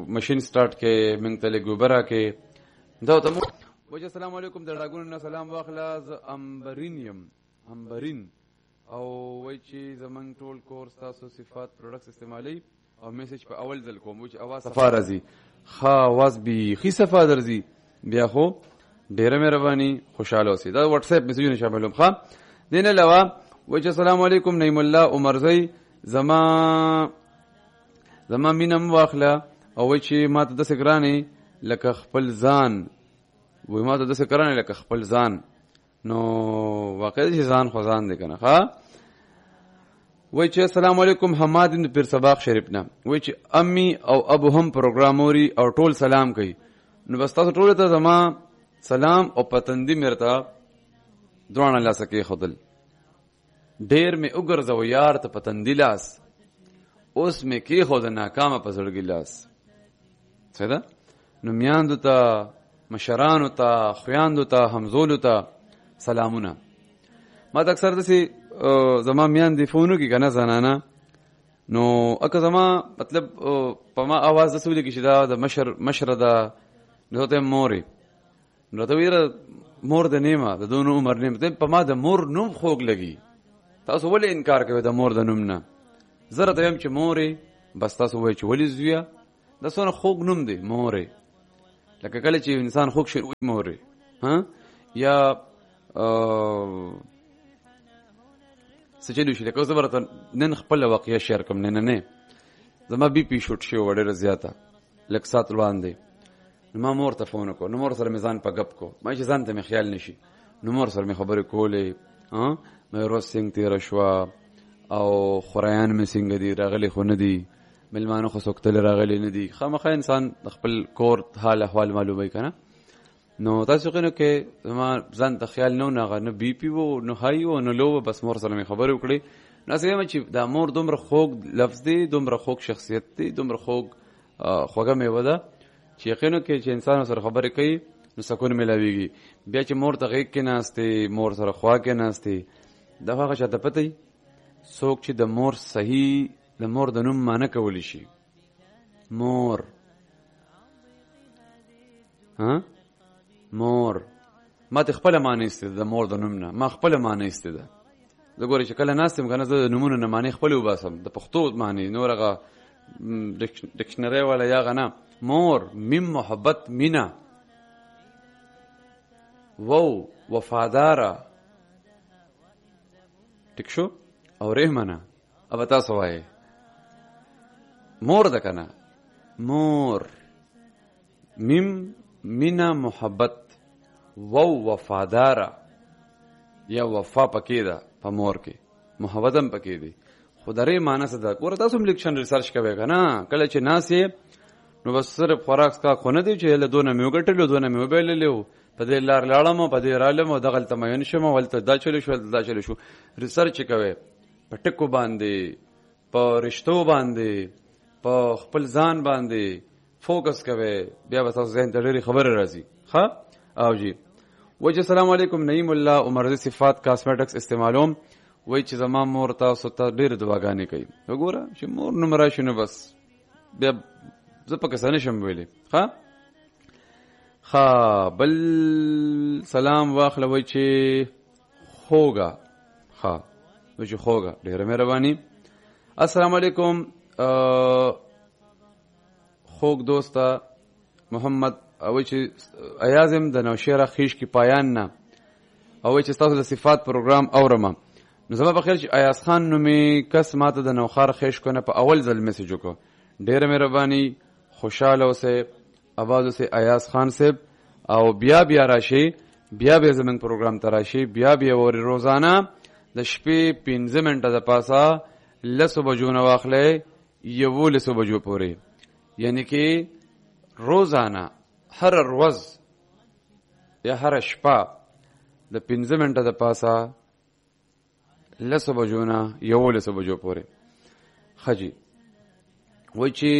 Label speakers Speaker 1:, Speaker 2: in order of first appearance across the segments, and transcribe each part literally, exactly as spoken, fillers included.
Speaker 1: ماشین سٹارټ کې موږ ته لږ اوبه راکې. دا ورته وایي السلام علیکم، د ډاګونو نه سلام واخله، زه امبرین یم امبرین او وایي چې زمونږ ټول کور ستاسو صفات پروډکټس استعمالوي او میسج په اول ځل کوم چې اواز صفا راځي. ښه اواز بیخي صفا درځي، بیا خو ډېره مهرباني، خوشحاله اوسئ. دا واټس اپ میسجونه شاملوم. ښه دې نه علاوه وایي چې السلام علیکم نعیم الله عمرزی، زما زما مینه م واخله او وایي چې ما ته داسې ګرانې لکه خپل ځان، وایي ما ته داسې ګرانې لکه خپل ځان. نو واقع چې ځان خو ځان دی که نه. ښه وایي چې السلام علیکم حماد بن پیر سباق شریف نه، وایي چې امي او ابو هم پروګرام اوري او ټول سلام کوي. نو بس تاسو ټولو ته زما سلام او پتندي مې ورته دواړه لاسه کېښودل. ډېر مې وګرځو یار ته پتندي لاس، اوس مې کېښوده ناکامه په زړګي لاس. څه ده؟ نو میاندو ته، مشرانو ته، خویاندو ته، همزولو ته سلامونه. ما ته اکثر داسې زما میاندې فون وکړي که نه زنانه، نو اکه زما مطلب په ما اواز داسې ولیکي چې دا د مشر مشره ده، نو ته یم مورې. نو راته ویره مور د نیمه د دونه عمر نیم، په ما د مور نوم خوږ لګي. تاسو ولې انکار کوئ د مور د نوم نه؟ زه راته وایم چې مورې، بس تاسو وایئ چې ولې زویه، دا څونه خوږ نوم دی مورې. لکه کله چې انسان خوږ شي وایي مورې. ها یا څه چلو شي. لکه زه به راته نن خپله واقعه شیر کړم. نه نه نه زما بي پي شوټ شوې وه ډېره زیاته، لږ ساعت وړاندې. نو ما مور ته فون وکړو، نو مور سره مې ځان په ګپ کو، ما چې ځان ته مې خیال نه شي. نو مور سره مې خبرې کولې، مې ورځ څنګه تېره شوه او خوریان مې څنګه دي، راغلي خو نه دي، مېلمانه خو څوک تللی راغلي نه دي. خامخا انسان د خپل کور حال احوال معلوموي که نه. نو تاسو قینو کې زما ځان ته خیال نه و، نه هغه نه بي پي و، نه هاي و، نه لو و. بس مور سره مې خبرې وکړې. نو هسې وایم چې دا مور دومره خوږ لفظ دی، دومره خوږ شخصیت دی، دومره خوږ خوږه میوه ده چې یقینو کې چې انسان سره خبرې کوي نو سکون میلاویږي. بیا چې مور ته غېږ کې ناستې، مور سره خوا کې ناستې، دا هغه چاته پته وي څوک چې د مور صحیح د مور د نوم معنی کولی شي. مور ها مور ما ته خپله معنی ایستې ده د مور د نوم نه، ما خپله معنی ایستې ده. زه ګورې چې کله ناست یم که نه، زه د نومونو نه معنی خپلې وباسم، د پښتو معنی، نور هغه ډکشنرۍ والا یا هغه نه. مور میم محبت مینه، وو وفاداره، ټیک شو، او رحمنه. اب تاسو وایئ مور ده که نه؟ مور میم مینه محبت، وو وفاداره، یا وفا پکې ده په مور کې، محبت هم پکې دی. خو د رې معنی څه ده؟ ګوره تاسو هم لیکشن ریسرچ کوئ که نه؟ کله چې ناست یې نو بس صرف خوراک څښاک خو نه دی چې هله دونه مې وګټلو، دونه مې وبایللې و، په دې لار لاړم او په دې رالم او دغلته میین شم او هلته دا چلو شو، هلته دا چلو شو. ریسرچ کوئ په ټکو باندې، په رشتو باندې، په خپل ځان باندې فوکس کوئ، بیا به تاسو ذهن ته ډېرې خبرې راځي. ښه او جی وایي چې السلام علیکم نعیم الله عمرزی، صفات کاسمیټکس استعمالوم. وایي چې زما مور تاسو ته ډېرې دعاګانې کوي. وګوره چې مور نوم راشي نو بس بیا زه پکې څه نشم ویلی. ښه ښه بل سلام واخله. وایي چې خوږه، ښه وایي چې خوږه، ډېره مهرباني. السلام علیکم خوږ دوسته محمد. وایي چې ایازم د نوشیره خیش کې پایان نه، او وایي چې ستاسو د صفات پروګرام اورم. نو زما په خیال چې ایاز خان نومې کس ماته د نوخار خیش کنه په اول ځل میسج وکړو. ډېره مهرباني، خوشحاله اوسئ، آباد اوسئ ایاز خان صاحب. او بیا بیا راشئ، بیا بیا زموږ پروګرام ته راشئ، بیا بیا وورئ. روزانه د شپې پنځه منټه د پاسه لسو بجو نه واخلئ یولسو بجو پورې، یعنی کې روزانه هر ورځ یا هر شپه د پنځه منټه د پاسه لسو بجو نه یولسو بجو پورې. ښه جي وایي چې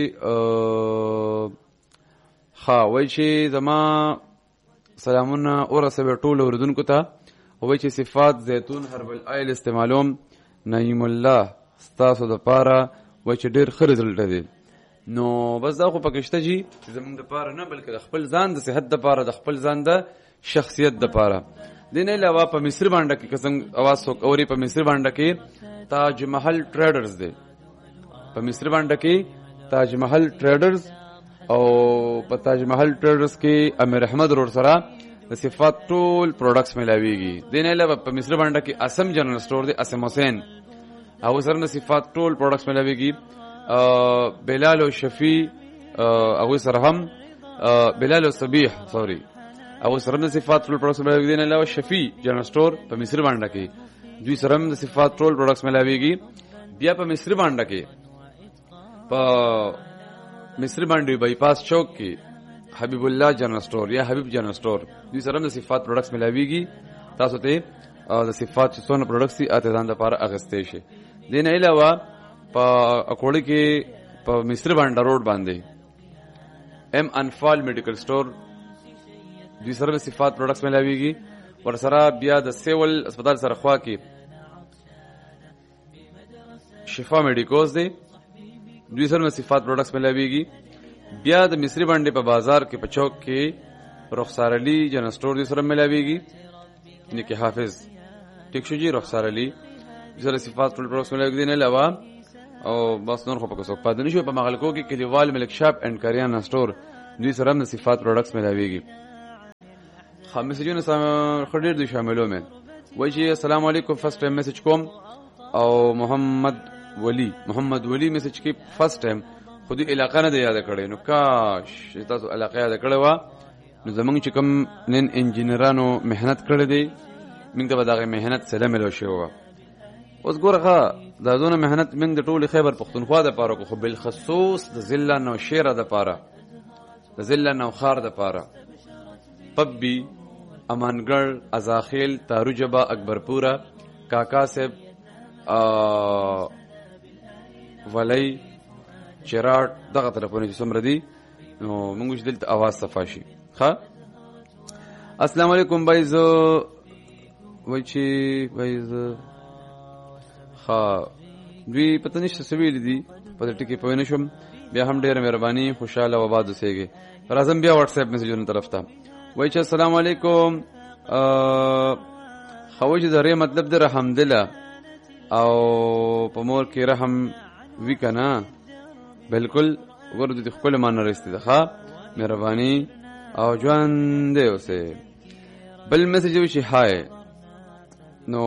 Speaker 1: ښه وایي چې زما سلامونه ورسوئ ټولو اورېدونکو ته. وایي چې صفات زیتون هربل آیل استعمالوم. نعیم الله ستاسو دپاره وایي چې ډېر ښه رزلټ دی. نو بس دا خو پکشته جی زمونږ د پاره نه بلکې د خپل ځان د صحت د پاره د خپل ځان د شخصیت د پاره. دین علاوه په مصر باندې کې قسم اواز څوک اوري په مصر باندې کې تاج محل ټریډرز دی. په مصر باندې کې تاج محل ټریډرز او په تاج محل ټریډرز کې امیر احمد رور سره د صفات ټول پروډکټس ملاويږي. دین علاوه په مصر باندې کې اسم جنرال سٹور دی اسم حسین او سره د صفات ټول پروډکټس ملاويږي. بلال او شفیع او سره هم بلال او صبیح سوري او سره د صفات ټول پروډکټس ملاويږي. دین علاوه شفیع جنرال سٹور په مصر باندې کې دوی سره د صفات ټول پروډکټس ملاويږي. بیا په مصر باندې کې په مصر باندې بایپاس چوک کې حبیب الله جنرال سٹور یا حبیب جنرال سٹور دوی سره د صفات پروډکټس ملاويږي. تاسو ته د صفات څونه پروډکټس دي اته ځان لپاره اغستې شي. دین علاوه په اکوړی کې په مصر باندې روډ باندې ام انفال میډیکل سٹور دوی سره د صفات پروډکټس ملاويږي. ور سره بیا د سیول هسپتال سره خوا کې شفا میډیکوز دی دوی سره د صفات پروډکټس ملاويږي. بیا د مصری باندې په بازار کې په چوک کې رخسار علي جنرال سٹور دوی سره ملاويږي. نیکی حافظ ټیک شو جی رخسار علي دوی سره صفات ټول پروډکټس ملاويږي. نه علاوه او بس نور خو په څوک پاتې نشو په مغلقو کې کلیوال ملک شاپ اینڈ کریانا سٹور دوی سره د صفات پروډکټس ملاويږي. خامس جون سم خډیر دي شاملو مې وای چې السلام علیکم فرست ټایم میسج کوم او محمد ولی محمد ولی میسج کې فرست ټایم خو دې علاقې نه یاد کړې نو کاش تاسو علاقې یاد کړې و نو زمونږ چې کوم نن انجینرانو مهنت کړې دي موږ ته به دغه مهنت سره ملو شي و. اوس ګورغه دا دونه مهنت موږ د ټول خیبر پختونخوا د پاره کو خو بل خصوص د ضلع نو شیره د پاره د ضلع نو خار د پاره پبی امانګړ ازاخیل تاروجبا اکبرپورا کاکا صاحب ولی چراټ دغه طرفونه چې څومره دي نو موږ چې دلته आवाज صفا شي. ښه السلام علیکم بایز وای چې بایز ښه دوی پته نشته څه ویل دي په دې ټکي پوه نه شوم. بیا هم ډېره مهرباني خوشاله و آباد اوسېږئ. راځم بیا واټس اپ میسجونو طرف ته وای چې السلام علیکم خو چې درې مطلب د رحم دله او په مور کې رحم وی کنه بالکل ورته د خپل مان رسېده ده. ښه مهرباني او ژوند دی اوسه. بل میسج وشي هاي نو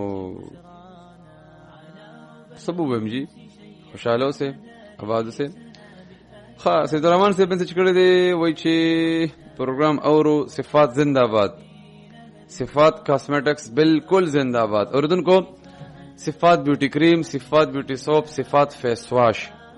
Speaker 1: سبو بمجي خوشاله اوسه آباد اوسه. ښه سید الرحمن صاحب میسج کړی دی وای چې پروگرام اورو صفات زندہ باد صفات کاسمیٹکس بالکل زندہ باد. اردن کو صفات بیوٹی کریم صفات بیوٹی سوپ صفات فیس واش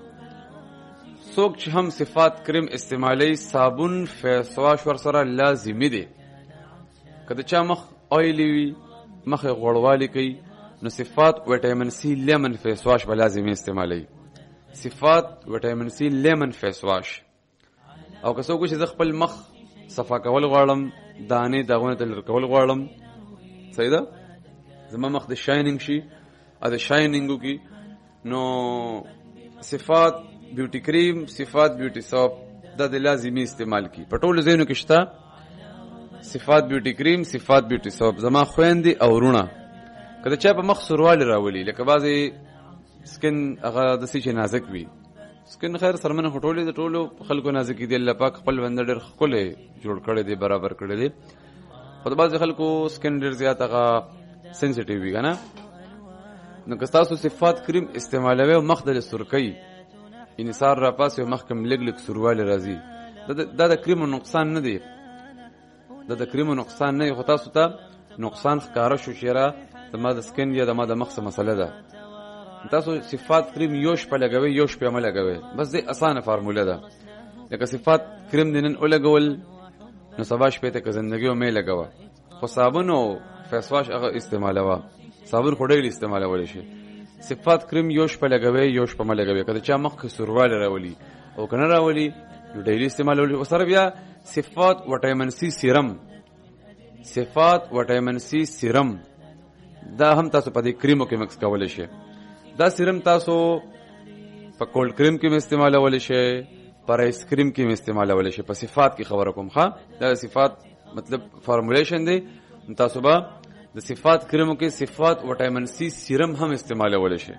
Speaker 1: سوک چې هم صفات کریم استعمالی صابون فیس واش ور سره لازمی دی. کله چې مخ اویلی وي مخ غوړوالی کوي نو صفات وټامین سی لیمن فیس واش به لازمی استعمالی. صفات وټامین سی لیمن فیس واش. او که څوک چې خپل مخ صفا کول غواړم دانه داغونه تل کول غواړم صحیح ده زما مخ د شاینینګ شي ا د شاینینګو کی نو صفات بیوټی کریم صفات بیوټی سوپ دا د لازمی استعمال کی پټول زینو کې شتا صفات بیوټی کریم صفات بیوټی سوپ زما خويندې او رونه کله چې په مخ سروال راولي لکه بعضی سکن هغه د سې نازک وي سکن خیر سرمنه هټولې د ټولو خلکو نازک دي الله پاک خپل بنده ډېر خله جوړ کړی دی برابر کړی دی. خو د بعض خلکو سکن ډېر زیات هغه سنسټیو وي کنه نو که تاسو صفات کریم استعمالوي مخ د سرکۍ انصار را پاسه مخ کم لګ لګ سروال راځي دا د کریم نقصان نه دی دا د کریم نقصان نه خو تاسو ته نقصان ښکارا شو چیرې د ما د سکن یا د ما د مخ څه مسله ده. تاسو صفات کریم یوش په لګوي یوش په عمل لګوي بس دې اسانه فارموله ده. لکه صفات کریم دنن اولګول نو سباش پته ک زندگی او مې لګوا خو صابون او فیس واش هغه استعمالوا صابون خډېل استعمالول شي. صفات کریم یوش په لګوي یوش په عمل لګوي کله چې مخ سروال راولي او کنه راولي نو ډېری استعمالول او سره بیا صفات وټامین سی سیرم صفات وټامین سی سیرم دا هم تاسو په دې کریمو کې مکس کولای شئ. دا سیرم تاسو په کولډ کریم کې استعمالول شي، پر آیس کریم کې استعمالول شي. په صفات کې خبره کوم ښا، دا صفات مطلب فارمولیشن دی. تاسو به د صفات کریمو کې صفات وټامین سی سیرم هم استعمالول شي.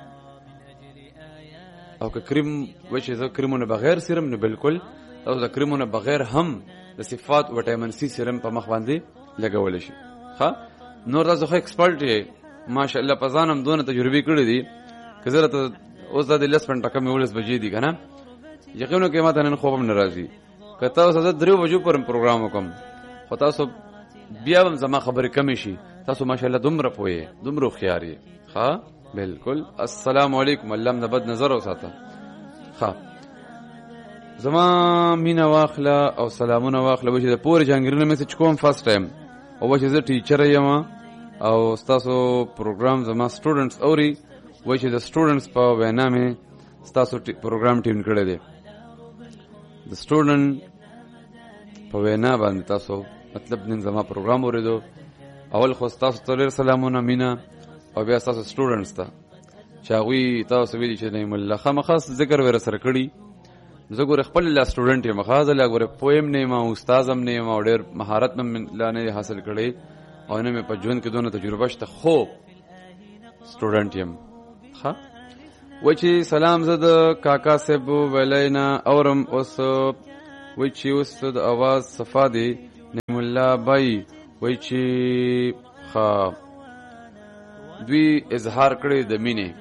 Speaker 1: او که کریم وچې زه کریمونه بغیر سیرم نه بالکل، او د کریمونه بغیر هم د صفات وټامین سی سیرم په مخ باندې لګول شي. ها نور تاسو خو ایکسپرټ یې ماشاءالله، په ځان هم دونه تجربه کړې دي. که زه راته اوس د لس منټه کم ولس بجې دي کنه، یقینو کې ماته نن خوب هم ناراضي. که تاسو زه درې بجو پر پروګرام وکم، خو تاسو بیا هم زما خبرې کمې شي. تاسو ماشاءالله دومره پوهې، دومره خيار یې. ها بالکل. السلام علیکم. الله نه بد نظر وساته. ها زما مینا واخله او سلامونه واخله. وجه د پور جنگرینه میسج کوم فرست ټایم، او وجه زه ټیچر یم او تاسو پروګرام زما سټوډنټس اوري. وجه د سټوډنټس په وینا مې تاسو پروګرام ټیم کړی دی. د سټوډنټ په وینا باندې تاسو مطلب نن زما پروګرام اوریدو. اول خو تاسو ته سلامونه مینا، او بیا تاسو سټوډنټس ته چې هغوی تاسو ویلي چې نعیم الله خامخاص ذکر ور سره کړي. زه ګوره خپل لا سټوډنټ یم، خاصه لا ګوره پویم نه یم او استاد هم نه یم او ډېر مهارت هم لا نه حاصل کړی، او نه مې په ژوند کې دونه تجربه شته، خو سټوډنټ یم. ښه وایي چې سلام، زه د کاکا صاحب ویلی نه اورم اوس. وایي چې اوس د اواز صفا دی. نعیم الله بای وایي چې ښه دوی اظهار کړی د مینې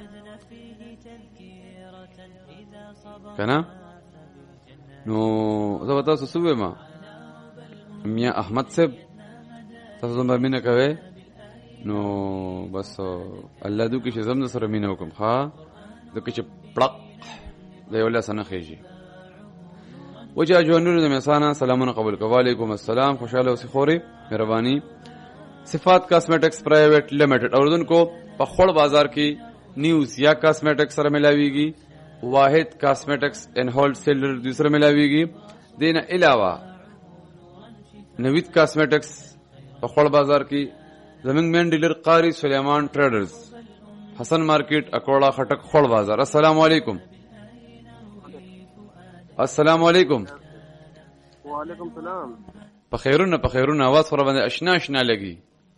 Speaker 1: که نه. نو زه به تاسو څه ووایم، میا احمد صاحب تاسو زما مینه کوئ، نو بس الله دو کې چې زم سره مینه وکړم. ښه ځکه چې پړق د یو لاسه نه خېږي. وجه جوانونو د میسانه سلامونه قبول کوه. وعلیکم السلام. خوشحاله اوسې خورې، مهرباني. صفات کاسمیټکس پرایویټ لیمیټډ اوردونکو په خوړ بازار کې نیوز یا کاسمیټکس سره ملاویږي. واحد کاسمیټکس ان هولډ سیلر دوی سره ملاویږي. دینه علاوه نوید کاسمیټکس په خوړ بازار کې زمونږ مین ډیلر قاری سلیمان ټریډرز، حسن مارکیټ، اکوړه خټک، خوړ بازار. السلام علیکم. السلام علیکم.
Speaker 2: وعلیکم سلام.
Speaker 1: په خیرونه په خیرونه. आवाज خو را باندې آشنا آشنا لګي.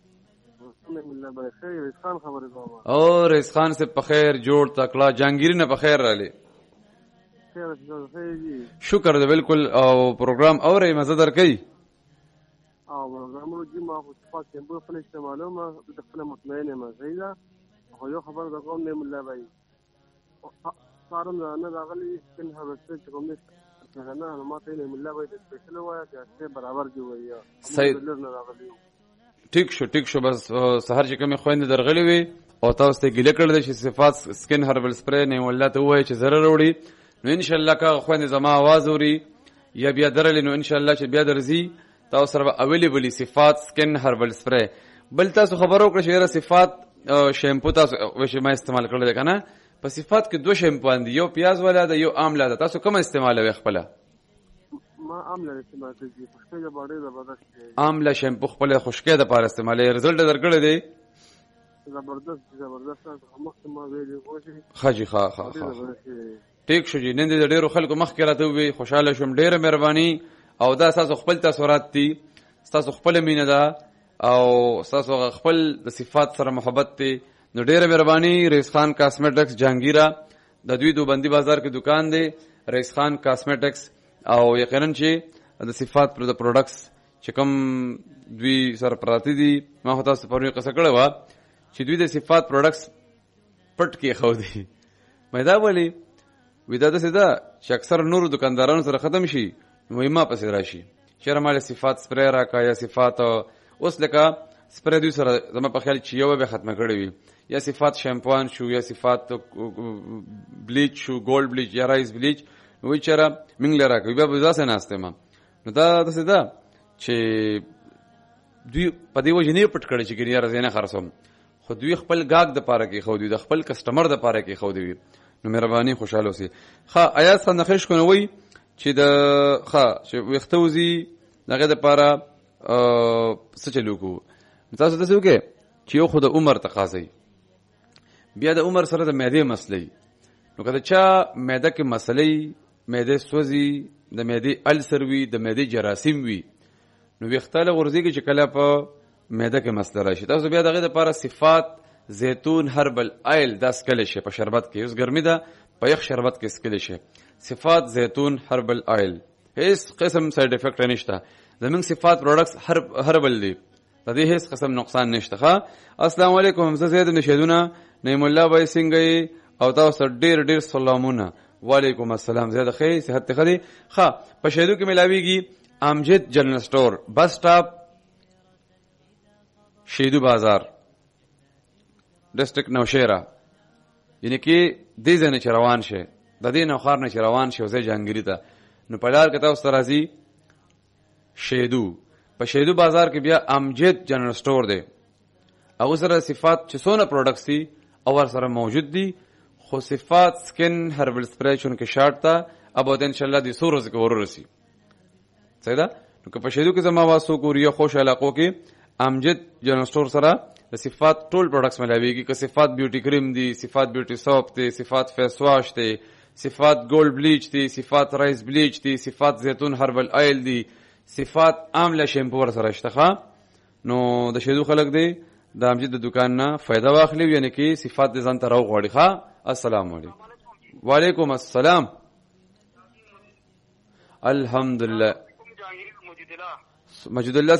Speaker 1: او رئیس خان سے په خیر جوړ تکړه جانگیری نه په خیر رالی. شکر دې بالکل. او پروګرام اورې مزه درکې.
Speaker 2: او پروګرامونو چې ما خو صفات سمبل خپل استعمالو ما د خپل مطمئنه ما زیدا خو یو خبر د کوم نه مله بای فارم نه راغلی سن هرڅه چې کوم څنګه نه ما ته نه مله بای د سپیشل وایا چې برابر دی ویا
Speaker 1: صحیح. ټیک شو ټیک شو. بس سحر چې کومه خويند درغلی وي او تاسو ته ګیله کړل چې صفات سکن هربل سپری نه ولله ته وای چې ضرر وړي، نو ان شاء الله کا خويند زما आवाज اوري یا بیا درل، نو ان شاء الله چې بیا درځي تاسو سره اویلیبل صفات سکن هربل سپری. بل تاسو خبرو کړئ چې صفات شیمپو تاسو وښه ما استعمال کړل کنه. په صفات کې دوه شیمپو اندي، یو پیاز والا ده یو عام لاده. تاسو کوم استعمالوي خپل؟
Speaker 2: ما عامله استعمال کوي، خوشکې د باډي زبردست دی.
Speaker 1: عامله شیمپو خپل خوشکې د پاره استعمالي، رزلټ درکړی دی
Speaker 2: زبردست زبردست. مخ ما ویلې کوشي
Speaker 1: خاجي خا خا ټیک شو جی. نن دې ډیرو خلکو مخ کې راته وي، خوشاله شوم، ډیره مهرباني. او دا تاسو خپل تاثیرات دي، تاسو خپل مینه ده او تاسو خپل د صفات سره محبت دي، نو ډیره مهرباني. رئیس خان کاسمیټکس جهانگیرا د دوی دوبندی بازار کې دکان دی، رئیس خان کاسمیټکس. او یقینا چې د صفات پر د پروډکټس چې کوم دوی سره پراته دي، ما هو تاسو پرې قصه کړې و چې دوی د صفات پروډکټس پټ کې خو دي. مې دا ولي ودا د سدا چې اکثر نور دکاندارانو سره ختم شي، مهمه پسې راشي چیرې مال صفات سپری راکا یا صفات اوس لکه سپری دوی سره زما په خیال چې یو به ختمه کړی وي، یا صفات شیمپوان شو یا صفات بلیچ شو، ګولډ بلیچ یا رایس بلیچ، وی چیرې موږ لرا کوي بیا به ځاسه ناشته ما. نو دا د سدا چې دوی په دې وجه نه پټ کړی چې ګریار زینه خرڅوم، خو دوی خپل گاګ د پاره کې خو دوی د خپل کسٹمر د پاره کې خو دوی. نو مهرباني خوشاله اوسئ. ښه آیات څنګه خښ کنه وای چې د ښه چې وختوزی دغه د پاره څه چلو کو تاسو تاسو کې چې یو خود عمر تقاضي، بیا د عمر سره د معده مسلې، نو کله چا معده کې مسلې، معده سوځي، د معدې السر وي، د معدې جراثیم وي، نو ویختاله ورځيږي چې کله په معده کې مسله راشي. تاسو بیا دغه لپاره صفات زیتون هربل آیل دا سکل شي په شربت کې، اوس ګرمي ده په یخ شربت کې سکل شي. صفات زیتون هربل آیل هیڅ قسم سایډ افیکټ نشته. زمونږ صفات پروډکټس هر هربل دي، د دې هیڅ قسم نقصان نشته. ښه السلام علیکم، زه زید بن شهیدونه نعیم الله بای څنګه او تاسو ډیر ډیر سلامونه. وعلیکم السلام، زیاده خیر صحت خدي. ښه په شهیدو کې ملاویږي امجد جنرال سٹور، بس سٹاپ شهیدو بازار، ډسټریکټ نوشهره، یعنی کې دې ځنه چې روان شه د دې نوخار نه چې روان شه وزې جانګری ته، نو په لار کې تاسو راځي شهیدو. په شهیدو بازار کې بیا امجد جنرال سٹور دی، او سره صفات چې څونه پروډکټس دي او سره موجود دي. خو صفات سکن هربل سپری چون کې شارټ تا ابو د ان شاء الله دي سورز کې ورورسي. صحیح ده. نو که په شهیدو کې زما واسو کوریه خوش علاقو کې امجد جنرال سٹور سره د صفات ټول پروډکټس ملاويږي. که صفات بیوټي کریم دي، صفات بیوټي سوپ دي، صفات فیس واش دي، صفات ګولډ بلیچ دي، صفات رایس بلیچ دي، صفات زیتون هربل آیل دي، صفات آمله شیمپو ور سره شته. نو د شهیدو خلک دی د امجد د دکان نه فائدہ واخلي، یعنی کې صفات ځان ته راو غوړي. ښا السلام علیکم. وعلیکم السلام. الحمدلله. مجید الله